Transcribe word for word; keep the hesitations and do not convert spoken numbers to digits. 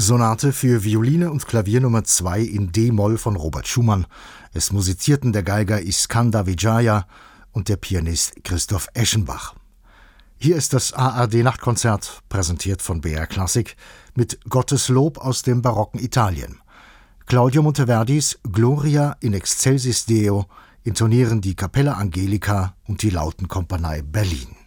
Sonate für Violine und Klavier Nummer zwei in D-Moll von Robert Schumann. Es musizierten der Geiger Iskandar Vijaya und der Pianist Christoph Eschenbach. Hier ist das A R D-Nachtkonzert, präsentiert von B R Klassik, mit Gottes Lob aus dem barocken Italien. Claudio Monteverdis Gloria in excelsis Deo intonieren die Capella Angelica und die Lautenkompanie Berlin.